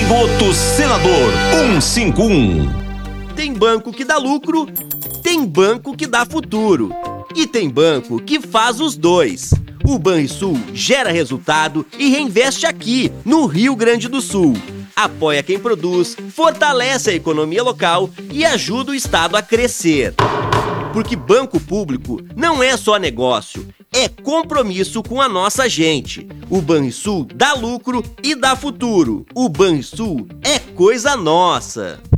Voto Senador 151. Tem banco que dá lucro, tem banco que dá futuro e tem banco que faz os dois. O Banrisul gera resultado e reinveste aqui, no Rio Grande do Sul. Apoia quem produz, fortalece a economia local e ajuda o Estado a crescer. Porque banco público não é só negócio, é compromisso com a nossa gente. O Banrisul dá lucro e dá futuro. O Banrisul é coisa nossa.